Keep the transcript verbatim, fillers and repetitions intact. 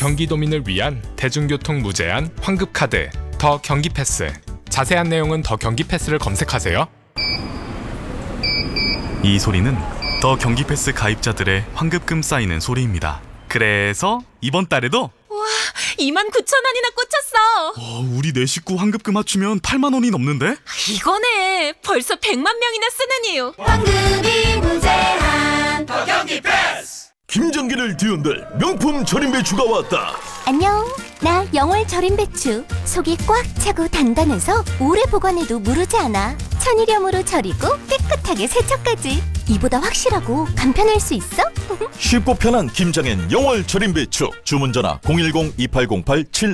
경기도민을 위한 대중교통 무제한 환급카드 더 경기패스. 자세한 내용은 더 경기패스를 검색하세요. 이 소리는 더 경기패스 가입자들의 환급금 쌓이는 소리입니다. 그래서 이번 달에도 이만 구천 원이나 꽂혔어. 어, 우리 네 식구 환급금 합치면 팔만 원이 넘는데? 이거네. 벌써 백만 명이나 쓰는 이유. 환급이 무제한 더 경기 패스. 김정기를 뒤흔들 명품 절임 배추가 왔다. 안녕, 나 영월 절임 배추. 속이 꽉 차고 단단해서 오래 보관해도 무르지 않아. 천일염으로 절이고 깨끗하게 세척까지. 이보다 확실하고 간편할 수 있어? 쉽고 편한 김장엔 영월 절임 배추. 주문 전화 공일공 이팔공팔 칠